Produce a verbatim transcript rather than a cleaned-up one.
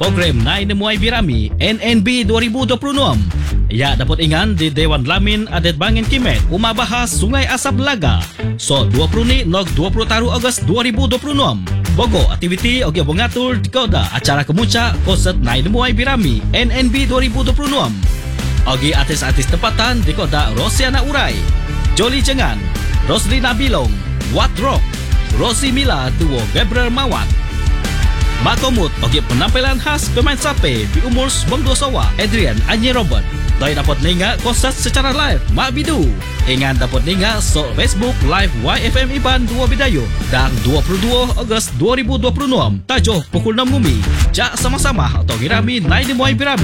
program Nai Nemuai Birami N N B dua ribu dua puluh enam. Ya dapat ingat di Dewan Lamin Adat Bangin Kimet Uma Bahas Sungai Asap Laga. So dua puluh ni nog dua puluh taru Ogos dua ribu dua puluh enam. Bogo aktiviti ogi mengatur di koda acara kemuncak konsert Nai Nemuai Birami N N B dua ribu dua puluh enam. Ogi artis-artis tempatan di koda Rosiana Urai, Jolly Jengan, Roslina Bilong, Wat Rock, Rosi Mila duo Gabriel Mawat. Makomut ogi penampilan khas pemain sape di umur sembilan puluh sawa Adrian Anye Robert. Doi dapat ninga konsert secara live Mak Bidu. Ingat dapat ninga so Facebook Live Y F M Iban dua Bidayu dan dua puluh dua Ogos dua ribu dua puluh enam. Tajuk pukul enam Bumi. Jak sama-sama atau Girami Nai Nemuai Birami.